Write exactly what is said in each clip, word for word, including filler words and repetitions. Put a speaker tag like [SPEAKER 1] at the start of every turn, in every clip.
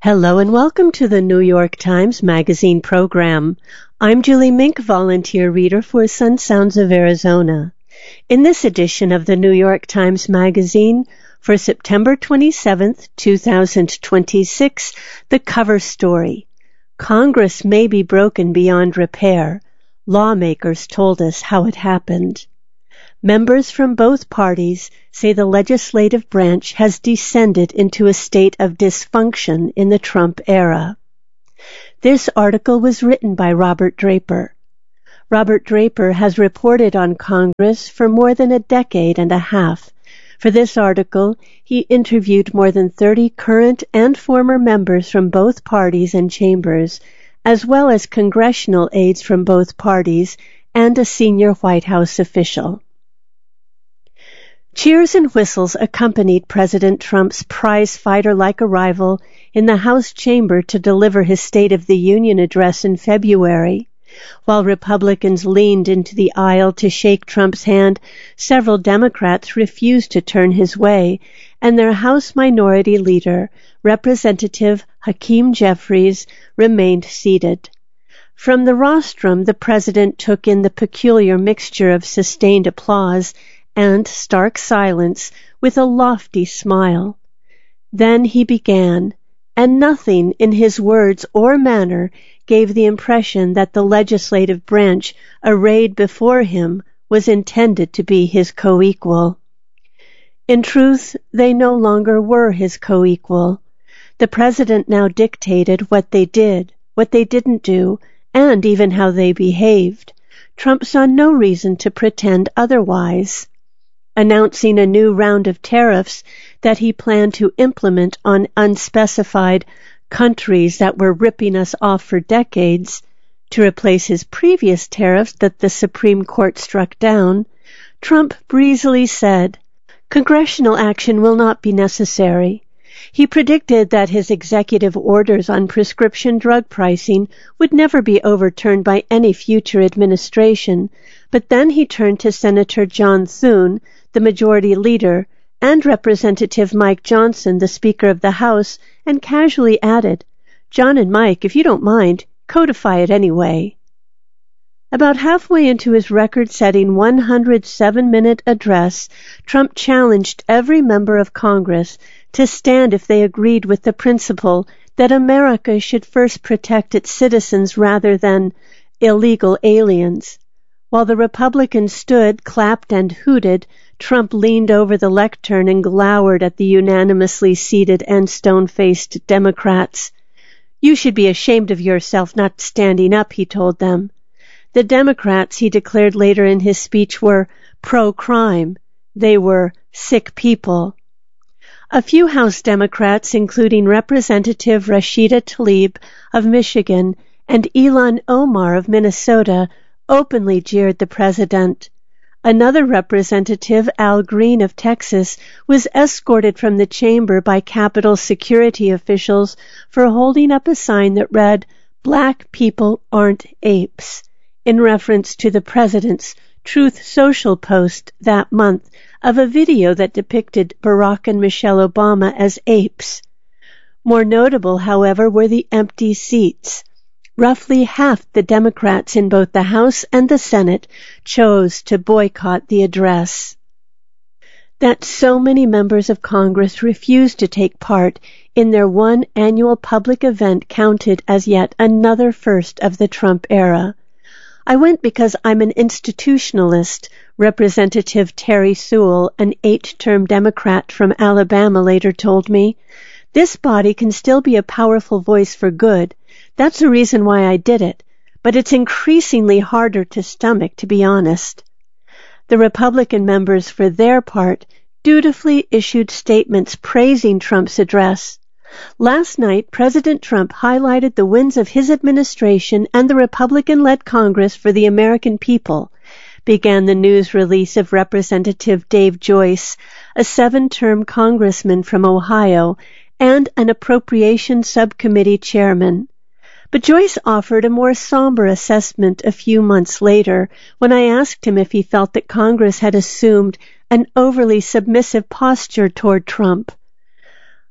[SPEAKER 1] Hello and welcome to the New York Times Magazine program. I'm Julie Mink, volunteer reader for Sun Sounds of Arizona. In this edition of the New York Times Magazine for September twenty-seventh, two thousand twenty-six, the cover story, Congress may be broken beyond repair. Lawmakers told us how it happened. Members from both parties say the legislative branch has descended into a state of dysfunction in the Trump era. This article was written by Robert Draper. Robert Draper has reported on Congress for more than a decade and a half. For this article, he interviewed more than thirty current and former members from both parties and chambers, as well as congressional aides from both parties and a senior White House official. Cheers and whistles accompanied President Trump's prize-fighter-like arrival in the House chamber to deliver his State of the Union address in February. While Republicans leaned into the aisle to shake Trump's hand, several Democrats refused to turn his way, and their House Minority Leader, Representative Hakeem Jeffries, remained seated. From the rostrum, the president took in the peculiar mixture of sustained applause and stark silence with a lofty smile. Then he began, and nothing in his words or manner gave the impression that the legislative branch arrayed before him was intended to be his co-equal. In truth, they no longer were his co-equal. The president now dictated what they did, what they didn't do, and even how they behaved. Trump saw no reason to pretend otherwise. Announcing a new round of tariffs that he planned to implement on unspecified countries that were ripping us off for decades, to replace his previous tariffs that the Supreme Court struck down, Trump breezily said, "Congressional action will not be necessary." He predicted that his executive orders on prescription drug pricing would never be overturned by any future administration, but then he turned to Senator John Thune, the majority leader, and Representative Mike Johnson, the Speaker of the House, and casually added, "John and Mike, if you don't mind, codify it anyway." About halfway into his record-setting one hundred seven minute address, Trump challenged every member of Congress to stand if they agreed with the principle that America should first protect its citizens rather than illegal aliens. While the Republicans stood, clapped, and hooted, Trump leaned over the lectern and glowered at the unanimously seated and stone-faced Democrats. "You should be ashamed of yourself not standing up," he told them. The Democrats, he declared later in his speech, were pro-crime. They were sick people. A few House Democrats, including Representative Rashida Tlaib of Michigan and Ilhan Omar of Minnesota, openly jeered the president. Another representative, Al Green of Texas, was escorted from the chamber by Capitol security officials for holding up a sign that read, "Black people aren't apes," in reference to the president's Truth Social post that month of a video that depicted Barack and Michelle Obama as apes. More notable, however, were the empty seats. Roughly half the Democrats in both the House and the Senate chose to boycott the address. That so many members of Congress refused to take part in their one annual public event counted as yet another first of the Trump era. "I went because I'm an institutionalist," Representative Terry Sewell, an eight-term Democrat from Alabama, later told me. "This body can still be a powerful voice for good. That's the reason why I did it, but it's increasingly harder to stomach, to be honest." The Republican members, for their part, dutifully issued statements praising Trump's address. Last night, President Trump highlighted the wins of his administration and the Republican-led Congress for the American people, began the news release of Representative Dave Joyce, a seven-term congressman from Ohio, and an appropriations subcommittee chairman. But Joyce offered a more somber assessment a few months later when I asked him if he felt that Congress had assumed an overly submissive posture toward Trump.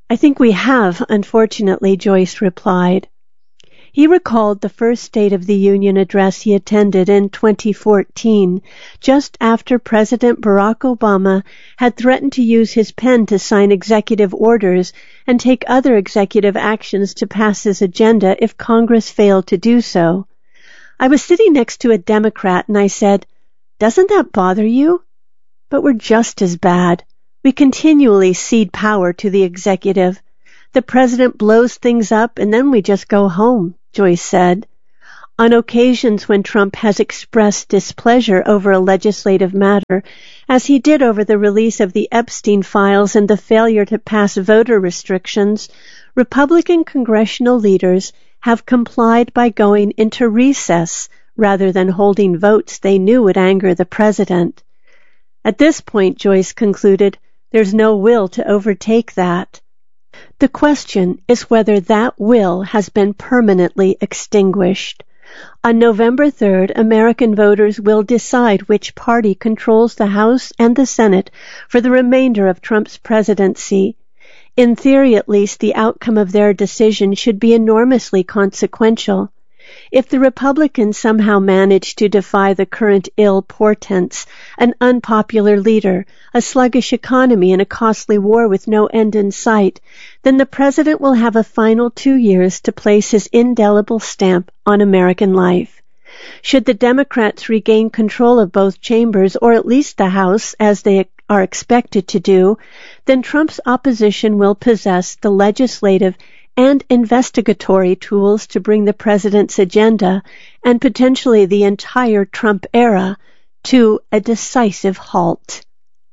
[SPEAKER 1] I think we have, unfortunately, Joyce replied. He recalled the first State of the Union address he attended in twenty fourteen, just after President Barack Obama had threatened to use his pen to sign executive orders and take other executive actions to pass his agenda if Congress failed to do so. I was sitting next to a Democrat and I said, "Doesn't that bother you?" But we're just as bad. We continually cede power to the executive. The president blows things up and then we just go home, Joyce said. On occasions when Trump has expressed displeasure over a legislative matter, as he did over the release of the Epstein files and the failure to pass voter restrictions, Republican congressional leaders have complied by going into recess rather than holding votes they knew would anger the president. At this point, Joyce concluded, there's no will to overtake that. The question is whether that will has been permanently extinguished. On November third, American voters will decide which party controls the House and the Senate for the remainder of Trump's presidency. In theory, at least, the outcome of their decision should be enormously consequential. If the Republicans somehow manage to defy the current ill portents, an unpopular leader, a sluggish economy, and a costly war with no end in sight, then the president will have a final two years to place his indelible stamp on American life. Should the Democrats regain control of both chambers, or at least the House, as they are expected to do, then Trump's opposition will possess the legislative and investigatory tools to bring the president's agenda and potentially the entire Trump era to a decisive halt.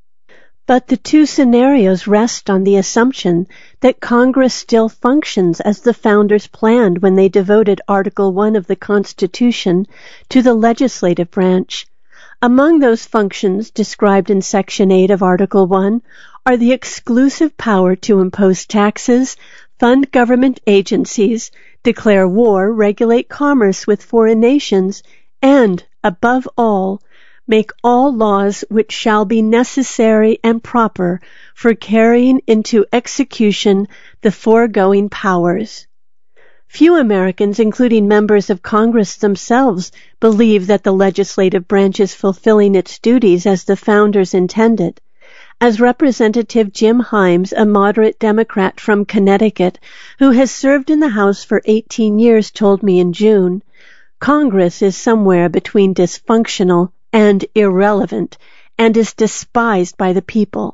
[SPEAKER 1] But the two scenarios rest on the assumption that Congress still functions as the founders planned when they devoted Article one of the Constitution to the legislative branch. Among those functions described in Section eight of Article one are the exclusive power to impose taxes, fund government agencies, declare war, regulate commerce with foreign nations, and, above all, make all laws which shall be necessary and proper for carrying into execution the foregoing powers. Few Americans, including members of Congress themselves, believe that the legislative branch is fulfilling its duties as the founders intended. As Representative Jim Himes, a moderate Democrat from Connecticut, who has served in the House for eighteen years, told me in June, Congress is somewhere between dysfunctional and irrelevant, and is despised by the people.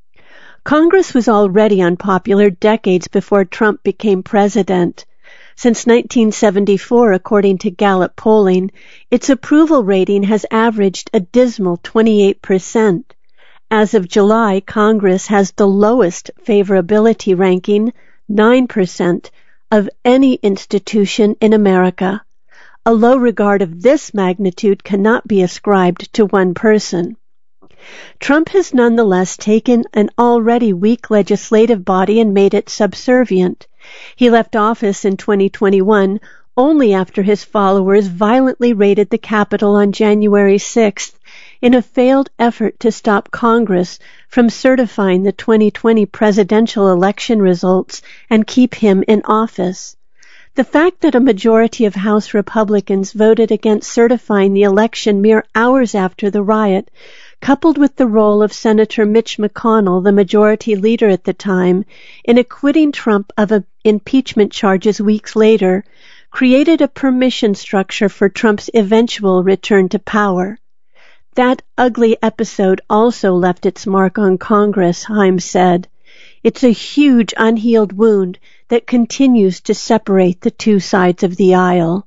[SPEAKER 1] Congress was already unpopular decades before Trump became president. Since nineteen seventy-four, according to Gallup polling, its approval rating has averaged a dismal twenty-eight percent. As of July, Congress has the lowest favorability ranking, nine percent, of any institution in America. A low regard of this magnitude cannot be ascribed to one person. Trump has nonetheless taken an already weak legislative body and made it subservient. He left office in twenty twenty-one only after his followers violently raided the Capitol on January sixth in a failed effort to stop Congress from certifying the twenty twenty presidential election results and keep him in office. The fact that a majority of House Republicans voted against certifying the election mere hours after the riot, coupled with the role of Senator Mitch McConnell, the majority leader at the time, in acquitting Trump of a, impeachment charges weeks later, created a permission structure for Trump's eventual return to power. That ugly episode also left its mark on Congress, Himes said. It's a huge unhealed wound that continues to separate the two sides of the aisle.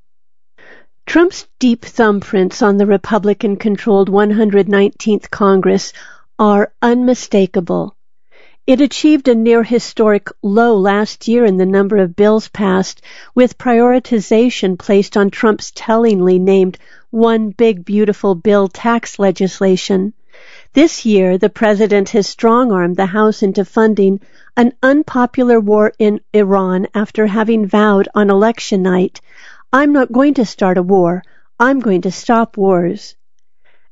[SPEAKER 1] Trump's deep thumbprints on the Republican-controlled one hundred nineteenth Congress are unmistakable. It achieved a near-historic low last year in the number of bills passed, with prioritization placed on Trump's tellingly named One Big Beautiful Bill tax legislation. This year, the president has strong-armed the House into funding an unpopular war in Iran after having vowed on election night, "I'm not going to start a war, I'm going to stop wars."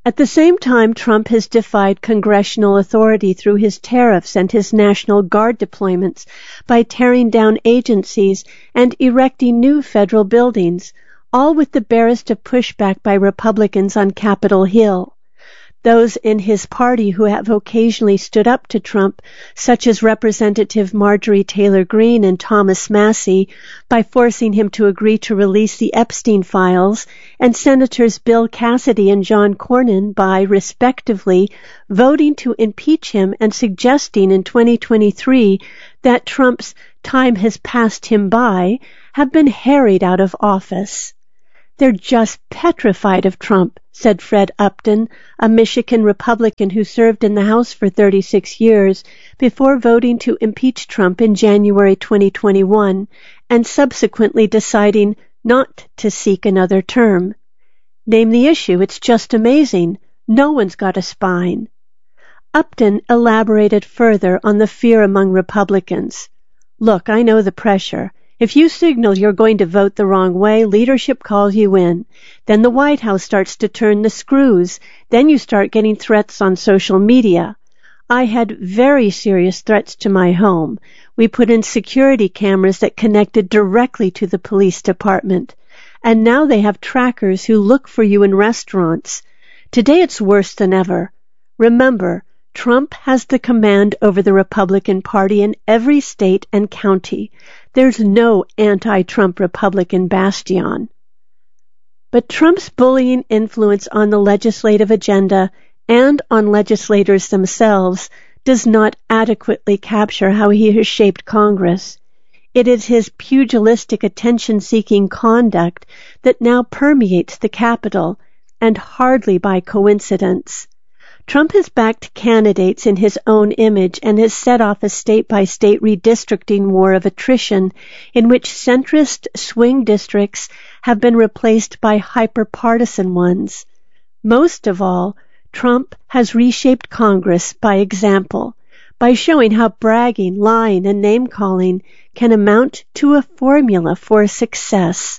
[SPEAKER 1] At the same time, Trump has defied congressional authority through his tariffs and his National Guard deployments by tearing down agencies and erecting new federal buildings, all with the barest of pushback by Republicans on Capitol Hill. Those in his party who have occasionally stood up to Trump, such as Representative Marjorie Taylor Greene and Thomas Massie, by forcing him to agree to release the Epstein files, and Senators Bill Cassidy and John Cornyn by, respectively, voting to impeach him and suggesting in twenty twenty-three that Trump's time has passed him by, have been harried out of office. They're just petrified of Trump, said Fred Upton, a Michigan Republican who served in the House for thirty-six years before voting to impeach Trump in January twenty twenty-one and subsequently deciding not to seek another term. Name the issue, it's just amazing. No one's got a spine. Upton elaborated further on the fear among Republicans. Look, I know the pressure. If you signal you're going to vote the wrong way, leadership calls you in. Then the White House starts to turn the screws. Then you start getting threats on social media. I had very serious threats to my home. We put in security cameras that connected directly to the police department. And now they have trackers who look for you in restaurants. Today it's worse than ever. Remember, Trump has the command over the Republican Party in every state and county. There's no anti-Trump Republican bastion. But Trump's bullying influence on the legislative agenda and on legislators themselves does not adequately capture how he has shaped Congress. It is his pugilistic attention-seeking conduct that now permeates the Capitol, and hardly by coincidence. Trump has backed candidates in his own image and has set off a state-by-state redistricting war of attrition in which centrist swing districts have been replaced by hyper-partisan ones. Most of all, Trump has reshaped Congress by example, by showing how bragging, lying, and name-calling can amount to a formula for success.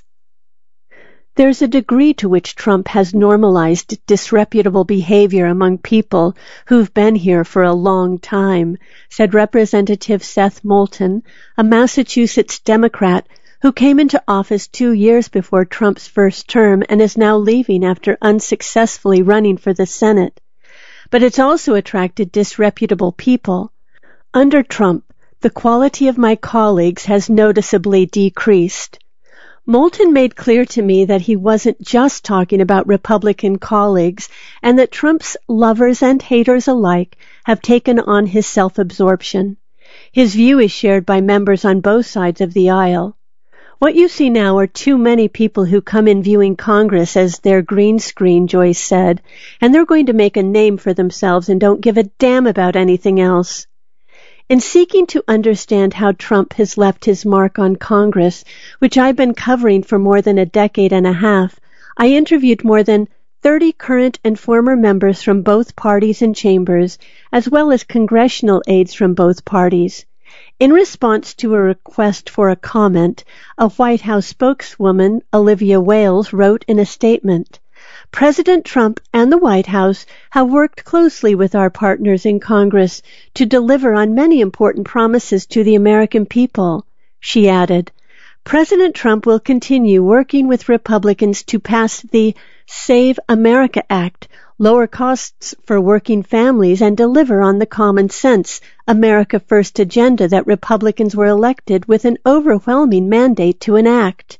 [SPEAKER 1] There's a degree to which Trump has normalized disreputable behavior among people who've been here for a long time, said Representative Seth Moulton, a Massachusetts Democrat who came into office two years before Trump's first term and is now leaving after unsuccessfully running for the Senate. But it's also attracted disreputable people. Under Trump, the quality of my colleagues has noticeably decreased. Moulton made clear to me that he wasn't just talking about Republican colleagues and that Trump's lovers and haters alike have taken on his self-absorption. His view is shared by members on both sides of the aisle. What you see now are too many people who come in viewing Congress as their green screen, Joyce said, and they're going to make a name for themselves and don't give a damn about anything else. In seeking to understand how Trump has left his mark on Congress, which I've been covering for more than a decade and a half, I interviewed more than thirty current and former members from both parties and chambers, as well as congressional aides from both parties. In response to a request for a comment, a White House spokeswoman, Olivia Wales, wrote in a statement, President Trump and the White House have worked closely with our partners in Congress to deliver on many important promises to the American people. She added, President Trump will continue working with Republicans to pass the Save America Act, lower costs for working families, and deliver on the common sense America First agenda that Republicans were elected with an overwhelming mandate to enact.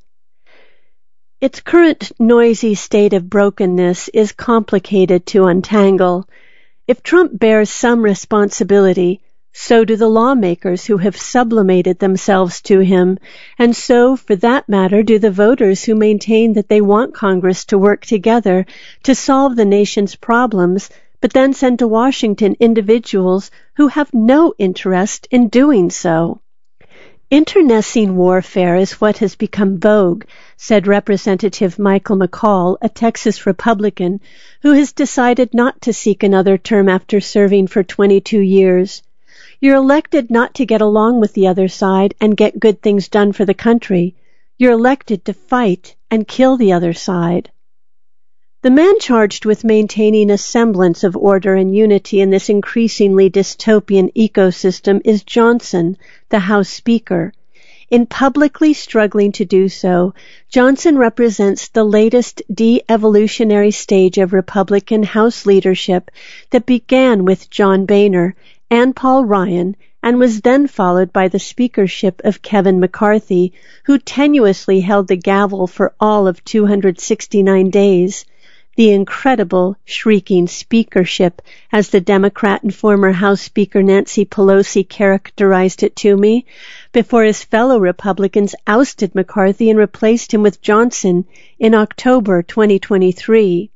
[SPEAKER 1] Its current noisy state of brokenness is complicated to untangle. If Trump bears some responsibility, so do the lawmakers who have sublimated themselves to him, and so, for that matter, do the voters who maintain that they want Congress to work together to solve the nation's problems, but then send to Washington individuals who have no interest in doing so. Internecine warfare is what has become vogue, said Representative Michael McCall, a Texas Republican, who has decided not to seek another term after serving for twenty-two years. You're elected not to get along with the other side and get good things done for the country. You're elected to fight and kill the other side. The man charged with maintaining a semblance of order and unity in this increasingly dystopian ecosystem is Johnson, the House Speaker. In publicly struggling to do so, Johnson represents the latest de-evolutionary stage of Republican House leadership that began with John Boehner and Paul Ryan and was then followed by the speakership of Kevin McCarthy, who tenuously held the gavel for all of two hundred sixty-nine days. The incredible, shrieking speakership, as the Democrat and former House Speaker Nancy Pelosi characterized it to me, before his fellow Republicans ousted McCarthy and replaced him with Johnson in October twenty twenty-three.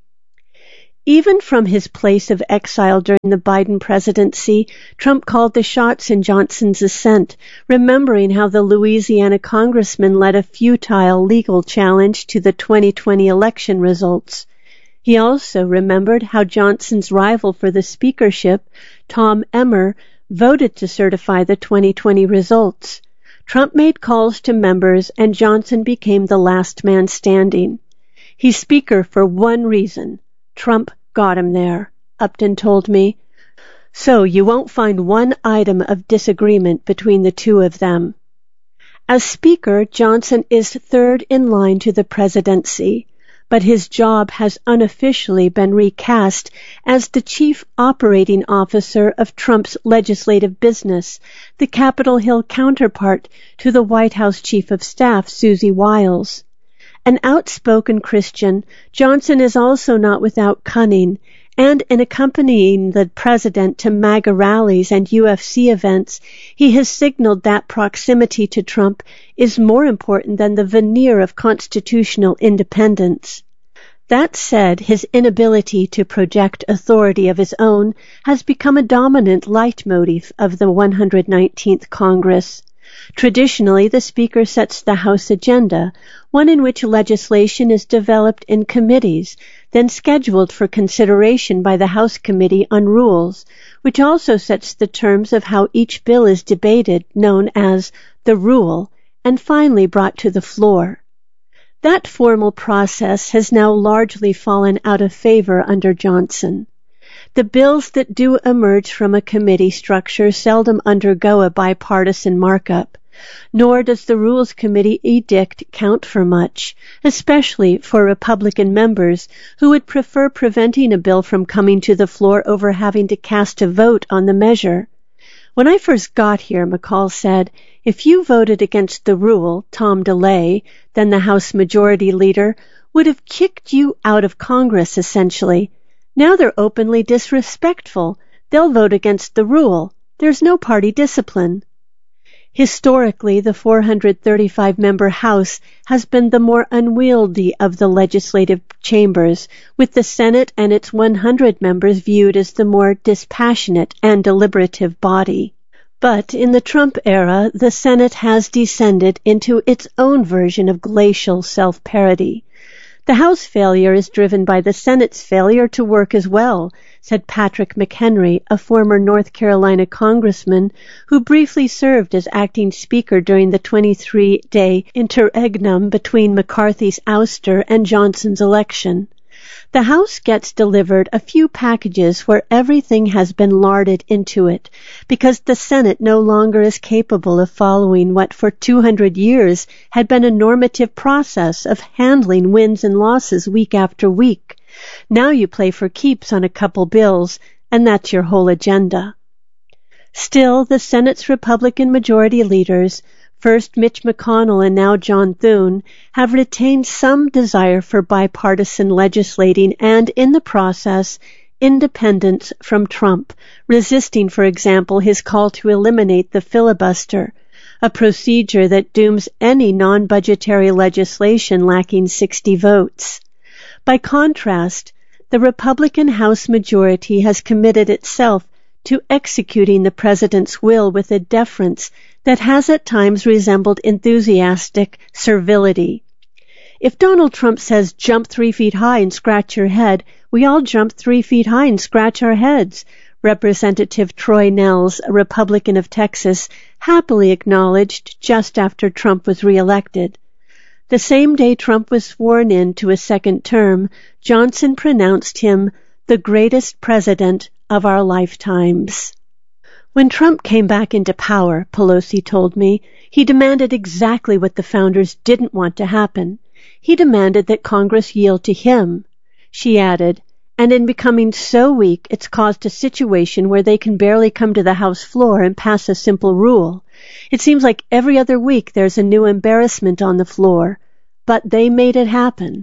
[SPEAKER 1] Even from his place of exile during the Biden presidency, Trump called the shots in Johnson's ascent, remembering how the Louisiana congressman led a futile legal challenge to the twenty twenty election results. He also remembered how Johnson's rival for the speakership, Tom Emmer, voted to certify the twenty twenty results. Trump made calls to members, and Johnson became the last man standing. He's speaker for one reason. Trump got him there, Upton told me. So you won't find one item of disagreement between the two of them. As Speaker, Johnson is third in line to the presidency, but his job has unofficially been recast as the chief operating officer of Trump's legislative business, the Capitol Hill counterpart to the White House Chief of Staff, Susie Wiles. An outspoken Christian, Johnson is also not without cunning, and in accompanying the president to MAGA rallies and U F C events, he has signaled that proximity to Trump is more important than the veneer of constitutional independence. That said, his inability to project authority of his own has become a dominant leitmotif of the one hundred nineteenth Congress. Traditionally, the Speaker sets the House agenda, one in which legislation is developed in committees, then scheduled for consideration by the House Committee on Rules, which also sets the terms of how each bill is debated, known as the rule, and finally brought to the floor. That formal process has now largely fallen out of favor under Johnson. The bills that do emerge from a committee structure seldom undergo a bipartisan markup, nor does the Rules Committee edict count for much, especially for Republican members who would prefer preventing a bill from coming to the floor over having to cast a vote on the measure. When I first got here, McCall said, if you voted against the rule, Tom DeLay, then the House Majority Leader, would have kicked you out of Congress, essentially. Now they're openly disrespectful. They'll vote against the rule. There's no party discipline. Historically, the four hundred thirty-five member House has been the more unwieldy of the legislative chambers, with the Senate and its one hundred members viewed as the more dispassionate and deliberative body. But in the Trump era, the Senate has descended into its own version of glacial self-parody. The House failure is driven by the Senate's failure to work as well, said Patrick McHenry, a former North Carolina congressman who briefly served as acting speaker during the twenty-three day interregnum between McCarthy's ouster and Johnson's election. The House gets delivered a few packages where everything has been larded into it, because the Senate no longer is capable of following what for two hundred years had been a normative process of handling wins and losses week after week. Now you play for keeps on a couple bills, and that's your whole agenda. Still, the Senate's Republican majority leaders, first Mitch McConnell and now John Thune, have retained some desire for bipartisan legislating and, in the process, independence from Trump, resisting, for example, his call to eliminate the filibuster, a procedure that dooms any non-budgetary legislation lacking sixty votes. By contrast, the Republican House majority has committed itself to executing the president's will with a deference that has at times resembled enthusiastic servility. If Donald Trump says jump three feet high and scratch your head, we all jump three feet high and scratch our heads, Representative Troy Nehls, a Republican of Texas, happily acknowledged just after Trump was reelected. The same day Trump was sworn in to a second term, Johnson pronounced him the greatest president of our lifetimes. When Trump came back into power, Pelosi told me, he demanded exactly what the founders didn't want to happen. He demanded that Congress yield to him. She added, and in becoming so weak, it's caused a situation where they can barely come to the House floor and pass a simple rule. It seems like every other week there's a new embarrassment on the floor, but they made it happen.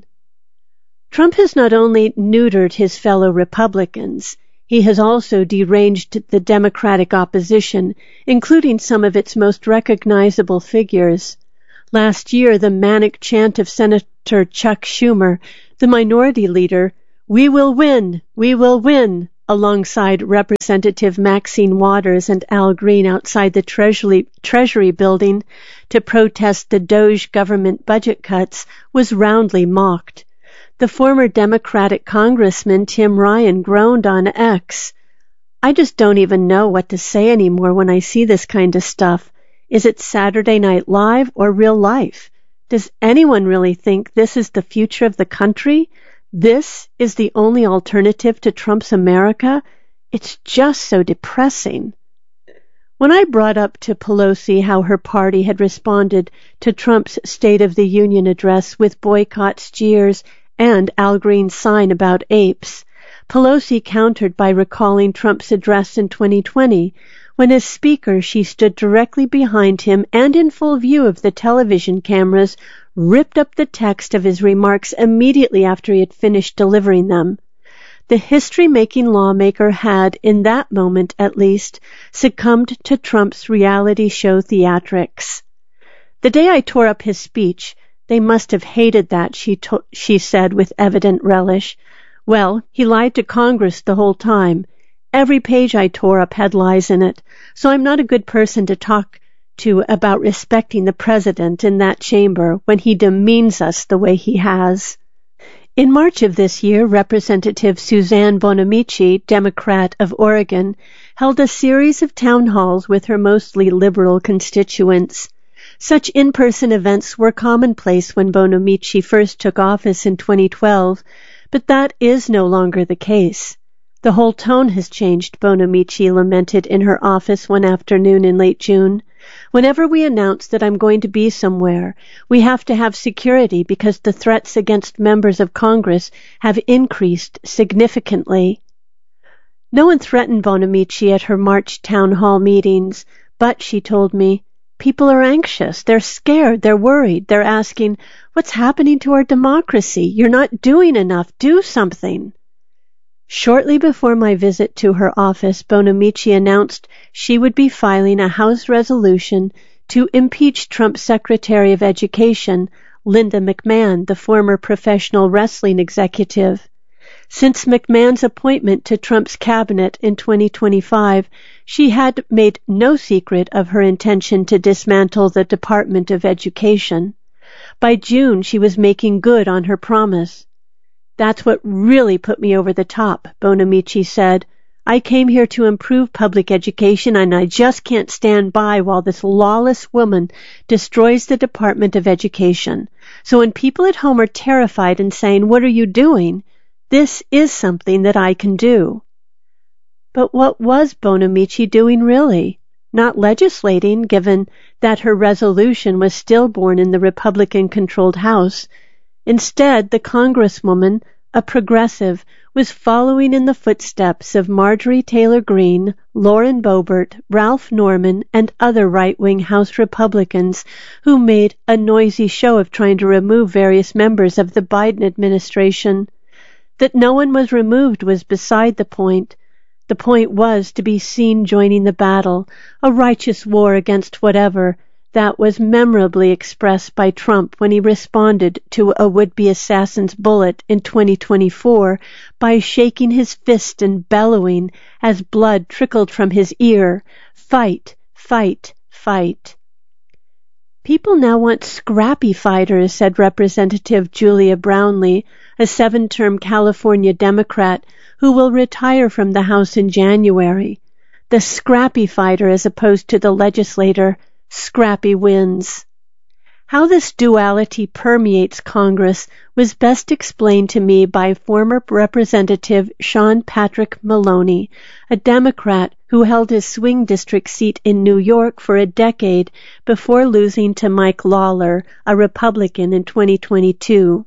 [SPEAKER 1] Trump has not only neutered his fellow Republicans, he has also deranged the Democratic opposition, including some of its most recognizable figures. Last year, the manic chant of Senator Chuck Schumer, the minority leader, "We will win! We will win!" alongside Representative Maxine Waters and Al Green outside the Treasury, Treasury building to protest the DOGE government budget cuts, was roundly mocked. The former Democratic Congressman Tim Ryan groaned on X. "I just don't even know what to say anymore when I see this kind of stuff. Is it Saturday Night Live or real life? Does anyone really think this is the future of the country? This is the only alternative to Trump's America? It's just so depressing." When I brought up to Pelosi how her party had responded to Trump's State of the Union address with boycotts, jeers, and Al Green's sign about apes, Pelosi countered by recalling Trump's address in twenty twenty, when as speaker she stood directly behind him and in full view of the television cameras, ripped up the text of his remarks immediately after he had finished delivering them. The history-making lawmaker had, in that moment at least, succumbed to Trump's reality show theatrics. The day I tore up his speech, "They must have hated that," she, to- she said with evident relish. "Well, he lied to Congress the whole time. Every page I tore up had lies in it, so I'm not a good person to talk to about respecting the president in that chamber when he demeans us the way he has." In March of this year, Representative Suzanne Bonamici, Democrat of Oregon, held a series of town halls with her mostly liberal constituents. Such in-person events were commonplace when Bonamici first took office in twenty twelve, but that is no longer the case. "The whole tone has changed," Bonamici lamented in her office one afternoon in late June. "Whenever we announce that I'm going to be somewhere, we have to have security because the threats against members of Congress have increased significantly." No one threatened Bonamici at her March town hall meetings, but, she told me, people are anxious, they're scared, they're worried, they're asking, "What's happening to our democracy? You're not doing enough, do something." Shortly before my visit to her office, Bonamici announced she would be filing a House resolution to impeach Trump's Secretary of Education, Linda McMahon, the former professional wrestling executive. Since McMahon's appointment to Trump's cabinet in twenty twenty-five, she had made no secret of her intention to dismantle the Department of Education. By June, she was making good on her promise. "That's what really put me over the top," Bonamici said. "I came here to improve public education, and I just can't stand by while this lawless woman destroys the Department of Education. So when people at home are terrified and saying, 'What are you doing?' this is something that I can do." But what was Bonamici doing really? Not legislating, given that her resolution was stillborn in the Republican-controlled House. Instead, the Congresswoman, a progressive, was following in the footsteps of Marjorie Taylor Greene, Lauren Boebert, Ralph Norman, and other right-wing House Republicans who made a noisy show of trying to remove various members of the Biden administration. That no one was removed was beside the point. The point was to be seen joining the battle, a righteous war against whatever, that was memorably expressed by Trump when he responded to a would-be assassin's bullet in twenty twenty-four by shaking his fist and bellowing as blood trickled from his ear, "Fight, fight, fight." "People now want scrappy fighters," said Representative Julia Brownlee, a seven-term California Democrat who will retire from the House in January. The scrappy fighter as opposed to the legislator. Scrappy wins. How this duality permeates Congress was best explained to me by former Representative Sean Patrick Maloney, a Democrat who held his swing district seat in New York for a decade before losing to Mike Lawler, a Republican, in twenty twenty-two.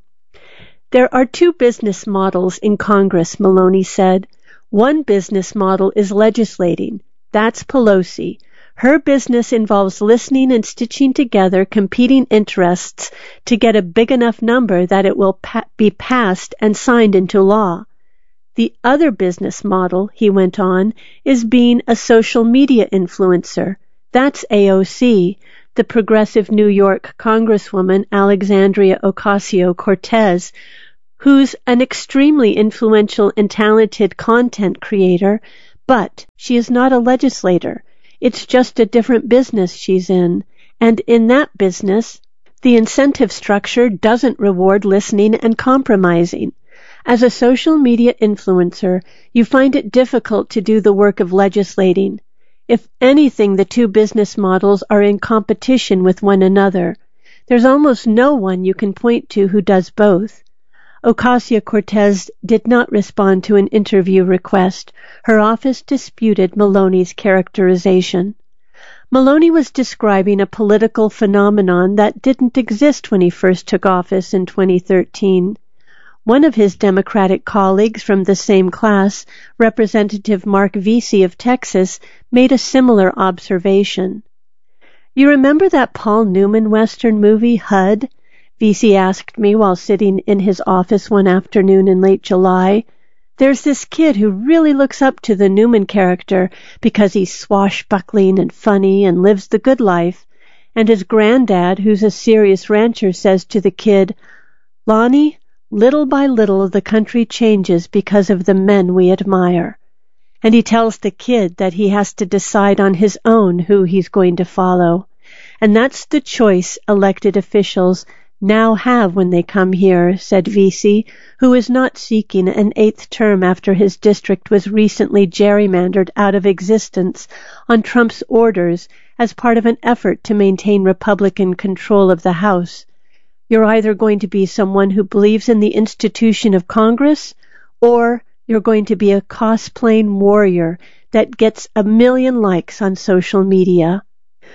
[SPEAKER 1] There are two business models in Congress, Maloney said. One business model is legislating. That's Pelosi. Her business involves listening and stitching together competing interests to get a big enough number that it will pa- be passed and signed into law. The other business model, he went on, is being a social media influencer. That's A O C, the progressive New York Congresswoman Alexandria Ocasio-Cortez, who's an extremely influential and talented content creator, but she is not a legislator. It's just a different business she's in, and in that business, the incentive structure doesn't reward listening and compromising. As a social media influencer, you find it difficult to do the work of legislating. If anything, the two business models are in competition with one another. There's almost no one you can point to who does both. Ocasio-Cortez did not respond to an interview request. Her office disputed Maloney's characterization. Maloney was describing a political phenomenon that didn't exist when he first took office in twenty thirteen. One of his Democratic colleagues from the same class, Representative Mark Vesey of Texas, made a similar observation. You remember that Paul Newman Western movie, H U D? Vesey asked me while sitting in his office one afternoon in late July. There's this kid who really looks up to the Newman character because he's swashbuckling and funny and lives the good life. And his granddad, who's a serious rancher, says to the kid, "Lonnie, little by little the country changes because of the men we admire." And he tells the kid that he has to decide on his own who he's going to follow. And that's the choice elected officials now have when they come here, said Vesey, who is not seeking an eighth term after his district was recently gerrymandered out of existence on Trump's orders as part of an effort to maintain Republican control of the House. You're either going to be someone who believes in the institution of Congress, or you're going to be a cosplaying warrior that gets a million likes on social media.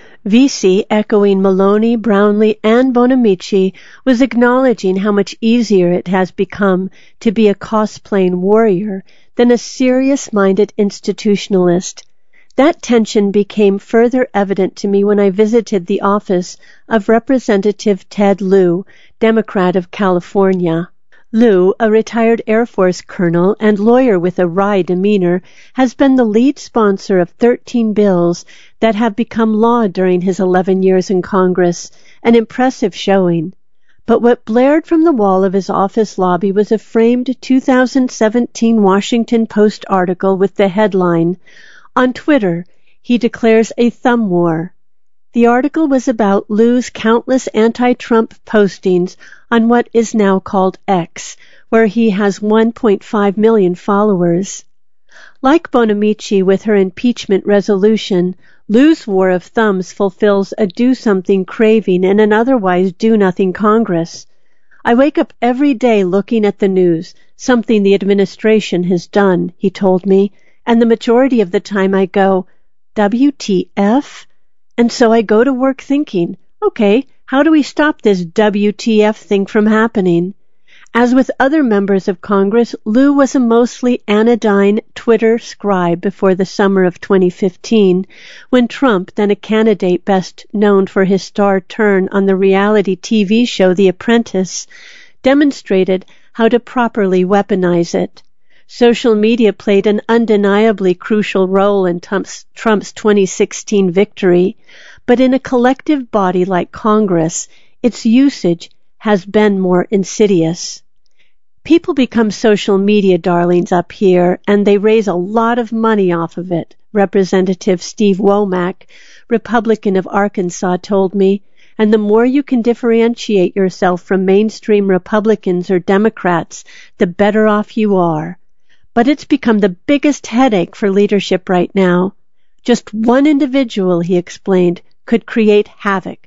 [SPEAKER 1] Vesey, echoing Maloney, Brownlee, and Bonamici, was acknowledging how much easier it has become to be a cosplaying warrior than a serious-minded institutionalist. That tension became further evident to me when I visited the office of Representative Ted Lieu, Democrat of California. Lieu, a retired Air Force colonel and lawyer with a wry demeanor, has been the lead sponsor of thirteen bills that have become law during his eleven years in Congress, an impressive showing. But what blared from the wall of his office lobby was a framed two thousand seventeen Washington Post article with the headline, "On Twitter, he declares a thumb war." The article was about Lieu's countless anti-Trump postings on what is now called X, where he has one point five million followers. Like Bonamici with her impeachment resolution, Lieu's war of thumbs fulfills a do-something craving in an otherwise do-nothing Congress. I wake up every day looking at the news, something the administration has done, he told me, and the majority of the time I go, W T F? And so I go to work thinking, okay, how do we stop this W T F thing from happening? As with other members of Congress, Lieu was a mostly anodyne Twitter scribe before the summer of twenty fifteen, when Trump, then a candidate best known for his star turn on the reality T V show The Apprentice, demonstrated how to properly weaponize it. Social media played an undeniably crucial role in Trump's, Trump's twenty sixteen victory, but in a collective body like Congress, its usage has been more insidious. People become social media darlings up here, and they raise a lot of money off of it, Representative Steve Womack, Republican of Arkansas, told me, and the more you can differentiate yourself from mainstream Republicans or Democrats, the better off you are. But it's become the biggest headache for leadership right now. Just one individual, he explained, could create havoc.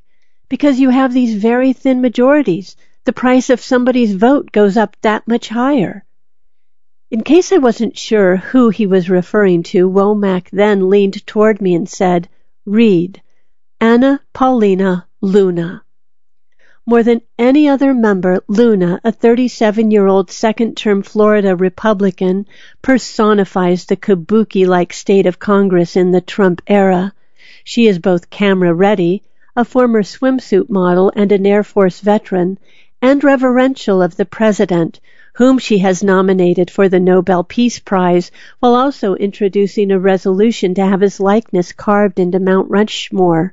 [SPEAKER 1] Because you have these very thin majorities. The price of somebody's vote goes up that much higher. In case I wasn't sure who he was referring to, Womack then leaned toward me and said, "Read, Anna Paulina Luna." More than any other member, Luna, a thirty-seven-year-old second-term Florida Republican, personifies the kabuki-like state of Congress in the Trump era. She is both camera-ready, a former swimsuit model and an Air Force veteran, and reverential of the president, whom she has nominated for the Nobel Peace Prize, while also introducing a resolution to have his likeness carved into Mount Rushmore.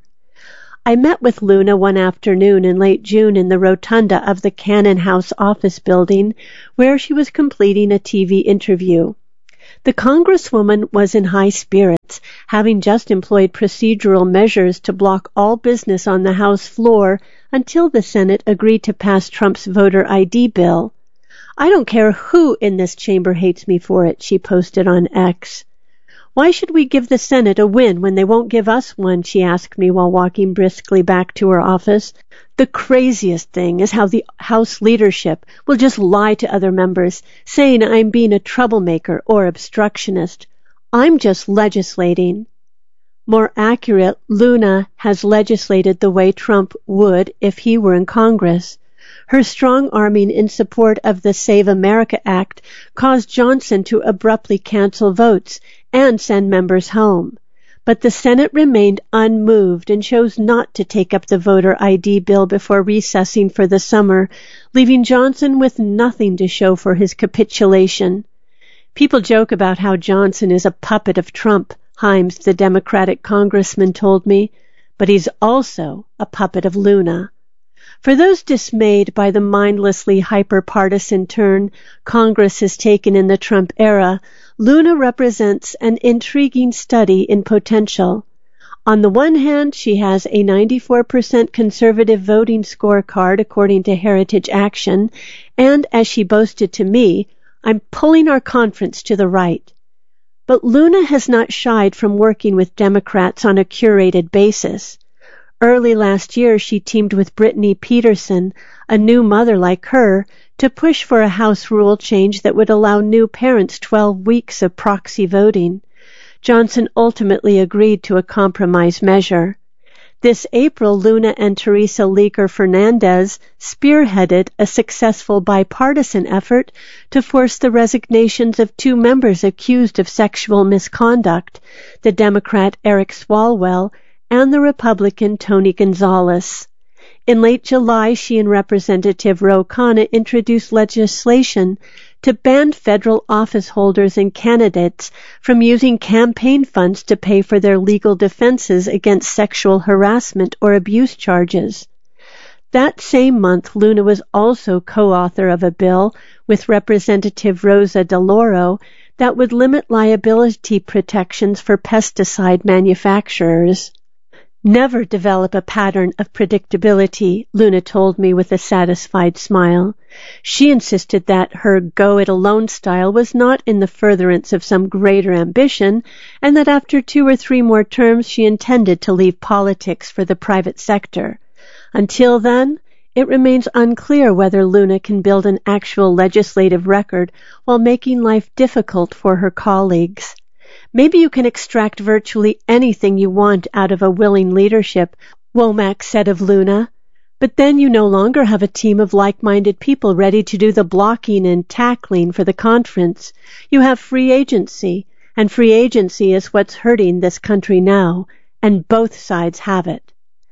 [SPEAKER 1] I met with Luna one afternoon in late June in the rotunda of the Cannon House office building, where she was completing a T V interview. The Congresswoman was in high spirits, having just employed procedural measures to block all business on the House floor until the Senate agreed to pass Trump's voter I D bill. "I don't care who in this chamber hates me for it," she posted on X. "Why should we give the Senate a win when they won't give us one?" she asked me while walking briskly back to her office. "The craziest thing is how the House leadership will just lie to other members, saying I'm being a troublemaker or obstructionist. I'm just legislating." More accurate, Luna has legislated the way Trump would if he were in Congress. Her strong arming in support of the Save America Act caused Johnson to abruptly cancel votes and send members home. But the Senate remained unmoved and chose not to take up the voter I D bill before recessing for the summer, leaving Johnson with nothing to show for his capitulation. "People joke about how Johnson is a puppet of Trump," Himes, the Democratic congressman, told me, "but he's also a puppet of Luna." For those dismayed by the mindlessly hyper-partisan turn Congress has taken in the Trump era, Luna represents an intriguing study in potential. On the one hand, she has a ninety-four percent conservative voting scorecard according to Heritage Action, and as she boasted to me, "I'm pulling our conference to the right." But Luna has not shied from working with Democrats on a curated basis. Early last year, she teamed with Brittany Peterson, a new mother like her, to push for a House rule change that would allow new parents twelve weeks of proxy voting. Johnson ultimately agreed to a compromise measure. This April, Luna and Teresa Leaker Fernandez spearheaded a successful bipartisan effort to force the resignations of two members accused of sexual misconduct, the Democrat Eric Swalwell and the Republican Tony Gonzalez. In late July, she and Representative Ro Khanna introduced legislation to ban federal office holders and candidates from using campaign funds to pay for their legal defenses against sexual harassment or abuse charges. That same month, Luna was also co-author of a bill with Representative Rosa DeLauro that would limit liability protections for pesticide manufacturers. "Never develop a pattern of predictability," Luna told me with a satisfied smile. She insisted that her go-it-alone style was not in the furtherance of some greater ambition, and that after two or three more terms she intended to leave politics for the private sector. Until then, it remains unclear whether Luna can build an actual legislative record while making life difficult for her colleagues. "Maybe you can extract virtually anything you want out of a willing leadership," Womack said of Luna, "but then you no longer have a team of like-minded people ready to do the blocking and tackling for the conference. You have free agency, and free agency is what's hurting this country now, and both sides have it."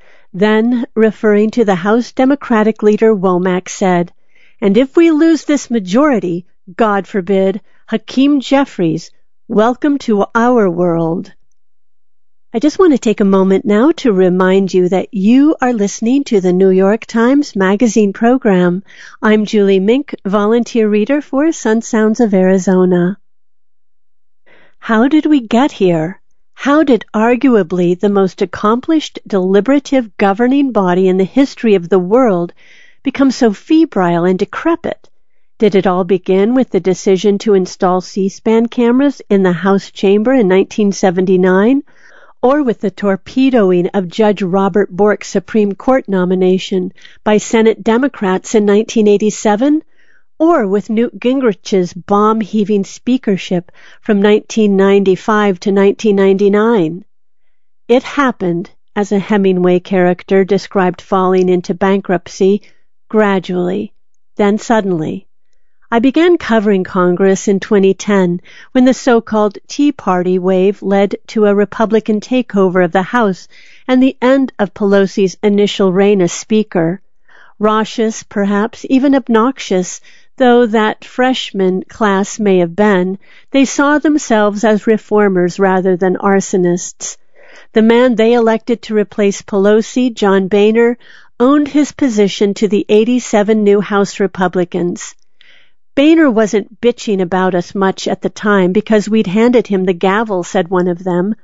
[SPEAKER 1] Then, referring to the House Democratic leader, Womack said, "And if we lose this majority, God forbid, Hakeem Jeffries, welcome to our world." I just want to take a moment now to remind you that you are listening to the New York Times Magazine program. I'm Julie Mink, volunteer reader for Sun Sounds of Arizona. How did we get here? How did arguably the most accomplished deliberative governing body in the history of the world become so febrile and decrepit? Did it all begin with the decision to install C-SPAN cameras in the House chamber in nineteen seventy-nine? or with the torpedoing of Judge Robert Bork's Supreme Court nomination by Senate Democrats in nineteen eighty-seven, or with Newt Gingrich's bomb-heaving speakership from nineteen ninety-five to nineteen ninety-nine. It happened, as a Hemingway character described falling into bankruptcy, gradually, then suddenly. I began covering Congress in twenty ten when the so-called Tea Party wave led to a Republican takeover of the House and the end of Pelosi's initial reign as Speaker. Raucous, perhaps even obnoxious, though that freshman class may have been, they saw themselves as reformers rather than arsonists. The man they elected to replace Pelosi, John Boehner, owned his position to the eighty-seven new House Republicans. Boehner wasn't bitching about us much at the time because we'd handed him the gavel, said one of them.